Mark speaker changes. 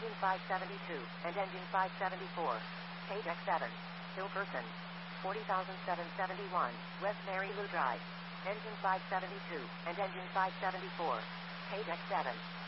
Speaker 1: engine 572, and engine 574. Page X7. Hill-Person. 40,771, West Mary Lou Drive. Engine 572, and engine 574. Page X7.